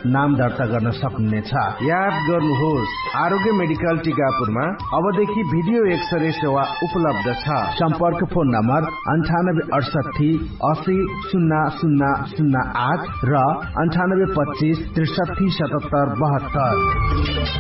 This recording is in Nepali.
नाम दर्ता गर्न सक्नुहुनेछ। याद गर्नुहोस्, आरोग्य मेडिकल टिकापुरमा अबदेखि भिडियो एक्सरे सेवा उपलब्ध छ। सम्पर्क फोन नम्बर 9868800008 र 9825 637772।